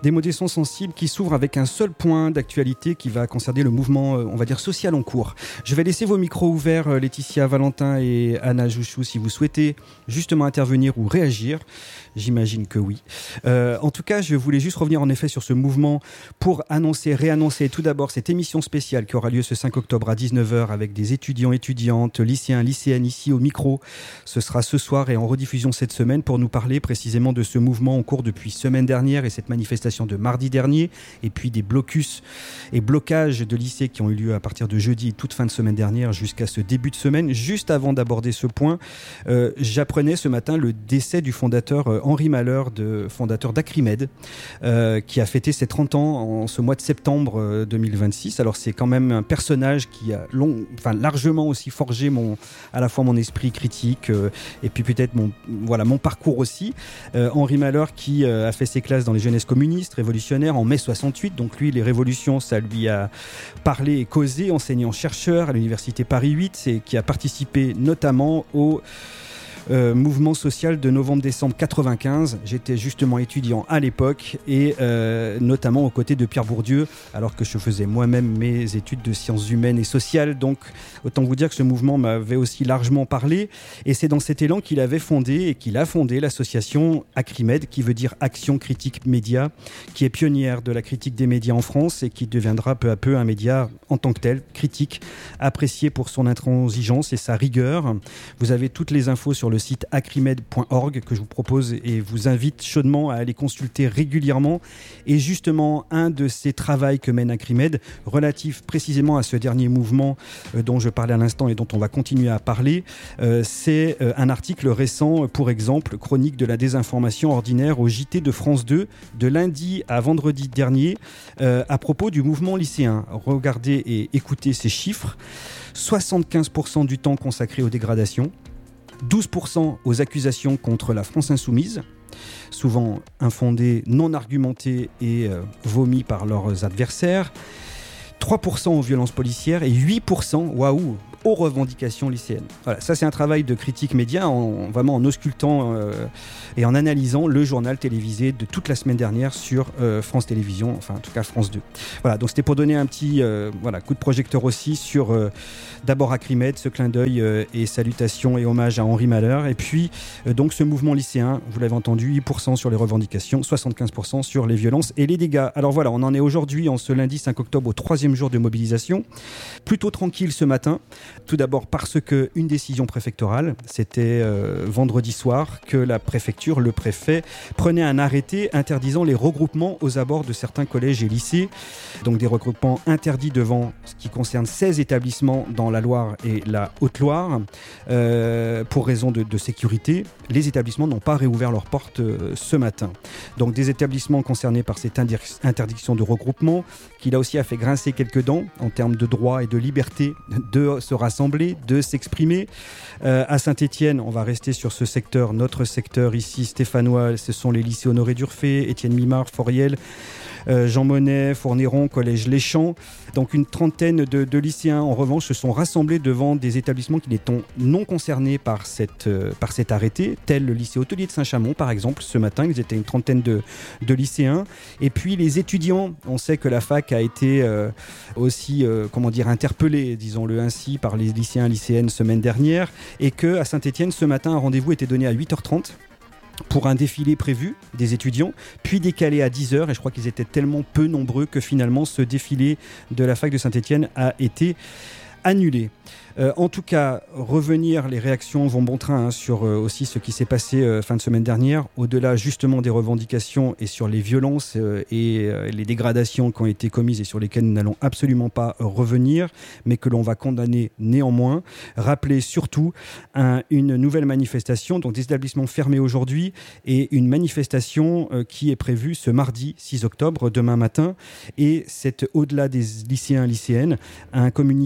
Des mots sont sensibles qui s'ouvrent avec un seul point d'actualité qui va concerner le mouvement, on va dire, social en cours. Je vais laisser vos micros ouverts, Laetitia, Valentin et Anna Jouchou, si vous souhaitez justement intervenir ou réagir. J'imagine que oui. En tout cas, je voulais juste revenir en effet sur ce mouvement pour réannoncer tout d'abord cette émission spéciale qui aura lieu ce 5 octobre à 19h avec des étudiants, étudiantes, lycéens, lycéennes ici au micro. Ce sera ce soir et en rediffusion cette semaine pour nous parler précisément de ce mouvement en cours depuis semaine dernière et cette manifestation de mardi dernier et puis des blocus et blocages de lycées qui ont eu lieu à partir de jeudi et toute fin de semaine dernière jusqu'à ce début de semaine. Juste avant d'aborder ce point, j'apprenais ce matin le décès du fondateur Henri Malheur, fondateur d'Acrimed, qui a fêté ses 30 ans en ce mois de septembre 2026. Alors c'est quand même un personnage qui a largement aussi forgé à la fois mon esprit critique et puis peut-être mon parcours aussi. Henri Malheur qui a fait ses classes dans les jeunesses communistes, révolutionnaires en mai 68. Donc lui, les révolutions, ça lui a parlé et causé, enseignant-chercheur à l'université Paris 8 et qui a participé notamment au mouvement social de novembre-décembre 95. J'étais justement étudiant à l'époque et notamment aux côtés de Pierre Bourdieu alors que je faisais moi-même mes études de sciences humaines et sociales. Donc autant vous dire que ce mouvement m'avait aussi largement parlé et c'est dans cet élan qu'il a fondé l'association Acrimed, qui veut dire Action Critique Média, qui est pionnière de la critique des médias en France et qui deviendra peu à peu un média en tant que tel, critique, apprécié pour son intransigeance et sa rigueur. Vous avez toutes les infos sur le site acrimed.org que je vous propose et vous invite chaudement à aller consulter régulièrement. Et justement, un de ces travaux que mène Acrimed, relatif précisément à ce dernier mouvement dont je parlais à l'instant et dont on va continuer à parler, c'est un article récent, pour exemple, chronique de la désinformation ordinaire au JT de France 2, de lundi à vendredi dernier, à propos du mouvement lycéen. Regardez et écoutez ces chiffres. 75% du temps consacré aux dégradations, 12% aux accusations contre la France insoumise, souvent infondées, non argumentées et vomies par leurs adversaires, 3% aux violences policières et 8%, aux revendications lycéennes. Voilà, ça c'est un travail de critique média, vraiment en auscultant et en analysant le journal télévisé de toute la semaine dernière sur France Télévisions, enfin en tout cas France 2. Voilà, donc c'était pour donner un petit coup de projecteur aussi sur d'abord Acrimed, ce clin d'œil et salutations et hommage à Henri Malheur, et puis donc ce mouvement lycéen, vous l'avez entendu, 8% sur les revendications, 75% sur les violences et les dégâts. Alors voilà, on en est aujourd'hui en ce lundi 5 octobre au 3e jour de mobilisation, plutôt tranquille ce matin. Tout d'abord parce qu'une décision préfectorale, c'était vendredi soir que la préfecture, le préfet, prenait un arrêté interdisant les regroupements aux abords de certains collèges et lycées. Donc des regroupements interdits devant ce qui concerne 16 établissements dans la Loire et la Haute-Loire. Pour raison de sécurité, les établissements n'ont pas réouvert leurs portes ce matin. Donc des établissements concernés par cette interdiction de regroupement, qui là aussi a fait grincer quelques dents en termes de droit et de liberté de se rassembler, de s'exprimer. À Saint-Étienne, on va rester sur ce secteur, notre secteur ici stéphanois, ce sont les lycées Honoré d'Urfé, Étienne Mimard, Foriel, Jean Monnet, Fourneron, Collège Les Champs. Donc une trentaine de lycéens en revanche se sont rassemblés devant des établissements qui n'étaient non concernés par cet arrêté, tel le lycée hôtelier de Saint-Chamond par exemple. Ce matin, ils étaient une trentaine de lycéens. Et puis les étudiants, on sait que la fac a été aussi interpellée, disons-le ainsi, par les lycéens et lycéennes semaine dernière, et qu'à Saint-Étienne ce matin, un rendez-vous était donné à 8h30 pour un défilé prévu des étudiants, puis décalé à 10h, et je crois qu'ils étaient tellement peu nombreux que finalement ce défilé de la fac de Saint-Étienne a été annulé. En tout cas, les réactions vont bon train sur aussi ce qui s'est passé fin de semaine dernière, au-delà justement des revendications et sur les violences et les dégradations qui ont été commises et sur lesquelles nous n'allons absolument pas revenir, mais que l'on va condamner néanmoins. Rappeler surtout une nouvelle manifestation, donc des établissements fermés aujourd'hui, et une manifestation qui est prévue ce mardi 6 octobre, demain matin, et c'est au-delà des lycéens et lycéennes, un communiqué aussi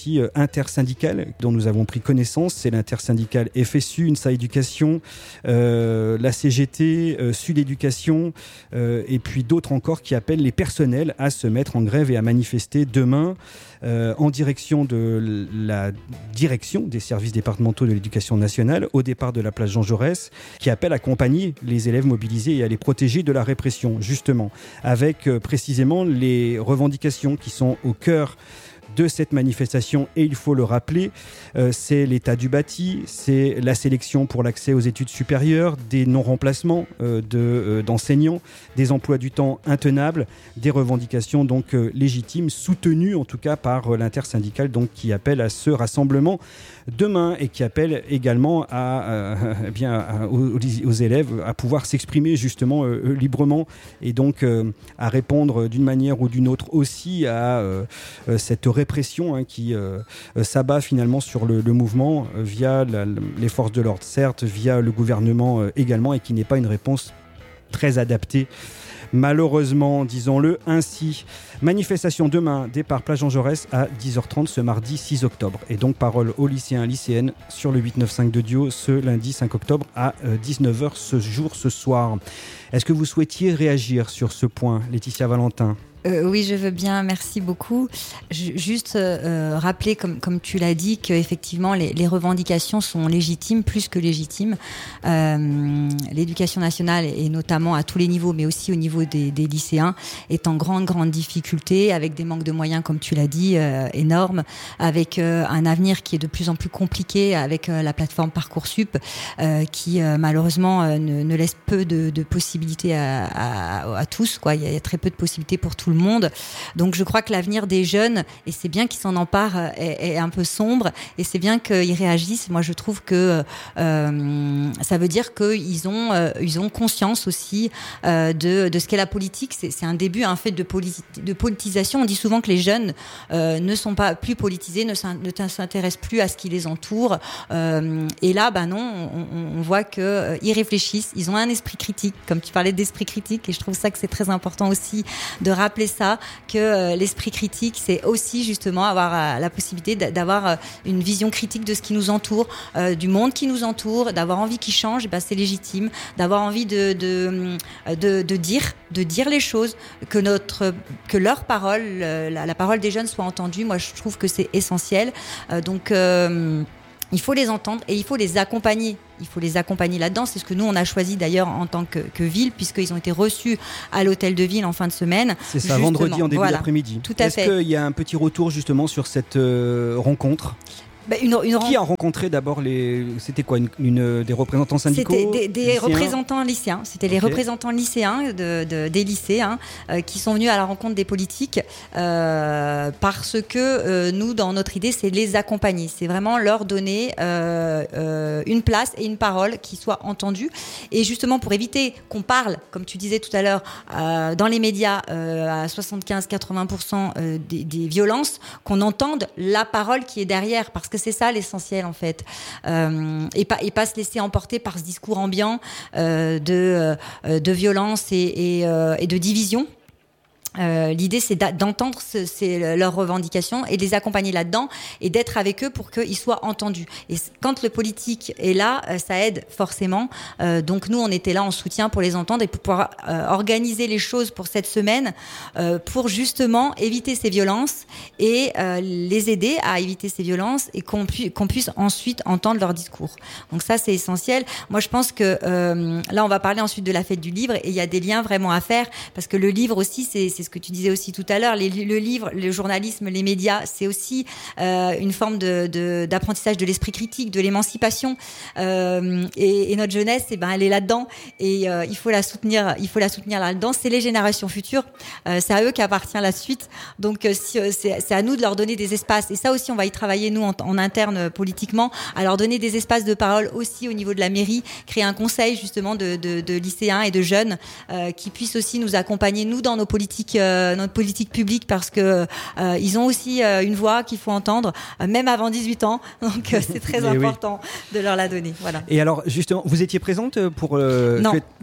aussi intersyndicale dont nous avons pris connaissance. C'est l'intersyndicale FSU, UNSA Éducation, la CGT, Sud Éducation et puis d'autres encore qui appellent les personnels à se mettre en grève et à manifester demain en direction de la direction des services départementaux de l'éducation nationale au départ de la place Jean Jaurès, qui appelle à accompagner les élèves mobilisés et à les protéger de la répression, justement, avec précisément les revendications qui sont au cœur de cette manifestation, et il faut le rappeler, c'est l'état du bâti, c'est la sélection pour l'accès aux études supérieures, des non-remplacements d'enseignants, des emplois du temps intenables, des revendications donc légitimes, soutenues en tout cas par l'intersyndicale donc, qui appelle à ce rassemblement demain et qui appelle également aux élèves à pouvoir s'exprimer justement librement et donc à répondre d'une manière ou d'une autre aussi à cette répression qui s'abat finalement sur le mouvement via les forces de l'ordre, certes, via le gouvernement également, et qui n'est pas une réponse très adaptée. Malheureusement, disons-le ainsi. Manifestation demain, départ place Jean Jaurès à 10h30 ce mardi 6 octobre. Et donc parole aux lycéens et lycéennes sur le 895 de Dio ce lundi 5 octobre à 19h ce soir. Est-ce que vous souhaitiez réagir sur ce point, Laetitia Valentin ? Oui, je veux bien, merci beaucoup. Juste rappeler, comme tu l'as dit, qu'effectivement les revendications sont légitimes, plus que légitimes. L'éducation nationale, et notamment à tous les niveaux, mais aussi au niveau des lycéens, est en grande difficulté, avec des manques de moyens, comme tu l'as dit, énormes, avec un avenir qui est de plus en plus compliqué, avec la plateforme Parcoursup, qui malheureusement ne laisse peu de possibilités à tous, quoi. Il y a très peu de possibilités pour tout le monde. Donc je crois que l'avenir des jeunes, et c'est bien qu'ils s'en emparent, est un peu sombre, et c'est bien qu'ils réagissent. Moi je trouve que ça veut dire qu'ils ont conscience aussi de ce qu'est la politique. C'est un début, un fait de politisation. On dit souvent que les jeunes ne sont pas plus politisés, ne s'intéressent plus à ce qui les entoure, et là non, on voit qu'ils réfléchissent, ils ont un esprit critique, comme tu parlais d'esprit critique, et je trouve ça que c'est très important aussi de rappeler ça, que l'esprit critique, c'est aussi justement avoir la possibilité d'avoir une vision critique de ce qui nous entoure, du monde qui nous entoure, d'avoir envie qu'il change, c'est légitime, d'avoir envie de dire les choses, que leur parole, la parole des jeunes soit entendue. Moi, je trouve que c'est essentiel. Donc il faut les entendre et il faut les accompagner. Il faut les accompagner là-dedans. C'est ce que nous, on a choisi d'ailleurs en tant que ville, puisqu'ils ont été reçus à l'hôtel de ville en fin de semaine. C'est ça, vendredi en début d'après-midi. Tout à fait. Est-ce qu'il y a un petit retour justement sur cette rencontre ? Qui a rencontré d'abord c'était quoi, des représentants syndicaux? C'était des représentants lycéens. C'était les représentants lycéens des lycées qui sont venus à la rencontre des politiques parce que nous, dans notre idée, c'est les accompagner. C'est vraiment leur donner une place et une parole qui soit entendue. Et justement, pour éviter qu'on parle, comme tu disais tout à l'heure, dans les médias, à 75-80% des violences, qu'on entende la parole qui est derrière, parce que c'est ça l'essentiel en fait, et pas se laisser emporter par ce discours ambiant de violence et de division. L'idée, c'est d'entendre leurs revendications et de les accompagner là-dedans et d'être avec eux pour qu'ils soient entendus. Et quand le politique est là, ça aide forcément. Donc nous, on était là en soutien pour les entendre et pour pouvoir organiser les choses pour cette semaine, pour justement éviter ces violences et les aider à éviter ces violences et qu'on puisse ensuite entendre leur discours. Donc ça, c'est essentiel. Moi, je pense que là, on va parler ensuite de la fête du livre et il y a des liens vraiment à faire parce que le livre aussi, c'est ce que tu disais aussi tout à l'heure, le livre, le journalisme, les médias, c'est aussi une forme d'apprentissage de l'esprit critique, de l'émancipation. Et notre jeunesse, elle est là-dedans. Et il faut la soutenir là-dedans. C'est les générations futures. C'est à eux qu'appartient la suite. Donc c'est à nous de leur donner des espaces. Et ça aussi, on va y travailler, nous, en interne, politiquement, à leur donner des espaces de parole aussi au niveau de la mairie, créer un conseil justement de lycéens et de jeunes qui puissent aussi nous accompagner, nous, dans notre politique publique, parce que ils ont aussi une voix qu'il faut entendre, même avant 18 ans. Donc c'est très important de leur la donner. Voilà. Et alors justement, vous étiez présente pour non.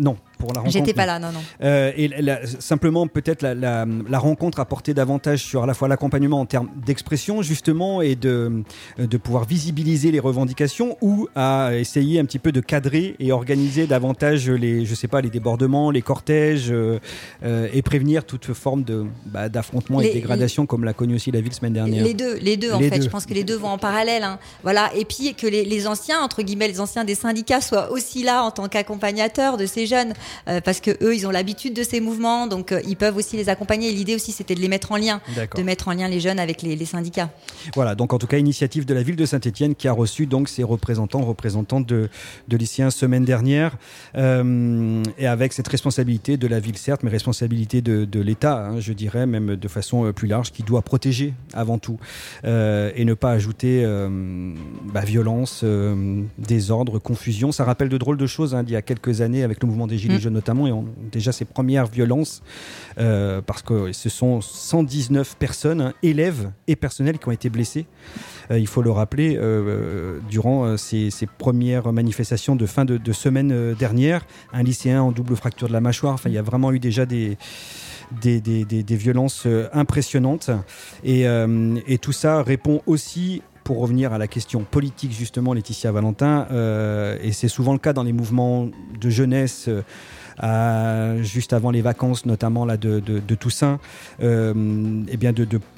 pour la rencontre. J'étais pas là, non. Simplement, peut-être la rencontre a porté davantage sur à la fois l'accompagnement en termes d'expression, justement, et de pouvoir visibiliser les revendications, ou à essayer un petit peu de cadrer et organiser davantage les débordements, les cortèges, et prévenir toute forme d'affrontement et de dégradation, comme l'a connu aussi la ville semaine dernière. Les deux en fait. Je pense que les deux vont en parallèle. Hein. Voilà. Et puis que les anciens, entre guillemets, les anciens des syndicats soient aussi là en tant qu'accompagnateurs de ces jeunes, parce que eux, ils ont l'habitude de ces mouvements, donc ils peuvent aussi les accompagner. Et l'idée aussi, c'était de les mettre en lien, de mettre en lien les jeunes avec les syndicats. Voilà. Donc en tout cas, initiative de la ville de Saint-Étienne qui a reçu donc ses représentants de lycéens semaine dernière, et avec cette responsabilité de la ville, certes, mais responsabilité de l'État, hein, je dirais, même de façon plus large, qui doit protéger avant tout, et ne pas ajouter violence, désordre, confusion. Ça rappelle de drôles de choses, hein, d'il y a quelques années avec le mouvement des Gilets jaunes notamment, et déjà ces premières violences, parce que ce sont 119 personnes, hein, élèves et personnels, qui ont été blessés. Il faut le rappeler, durant ces premières manifestations de fin de semaine dernière, un lycéen en double fracture de la mâchoire. Enfin, il y a vraiment eu déjà des violences impressionnantes, et tout ça répond aussi, pour revenir à la question politique justement, Laetitia Valentin, et c'est souvent le cas dans les mouvements de jeunesse, juste avant les vacances, notamment là de Toussaint, et bien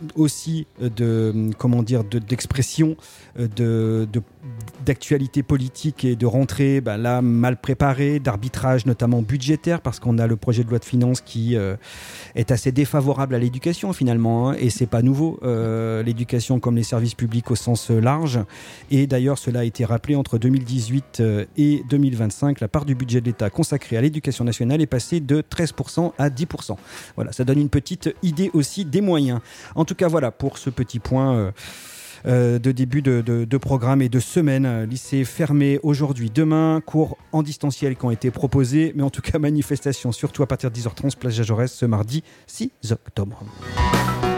d'expression d'actualité politique et de rentrée là mal préparée, d'arbitrage notamment budgétaire, parce qu'on a le projet de loi de finances qui est assez défavorable à l'éducation finalement, hein, et c'est pas nouveau, l'éducation comme les services publics au sens large. Et d'ailleurs, cela a été rappelé, entre 2018 et 2025, la part du budget de l'État consacrée à l'éducation nationale est passée de 13% à 10%. Voilà, ça donne une petite idée aussi des moyens. En tout cas, voilà pour ce petit point de début de programme et de semaine. Lycée fermé aujourd'hui, demain, cours en distanciel qui ont été proposés, mais en tout cas manifestation surtout à partir de 10h30 place Jean Jaurès ce mardi 6 octobre.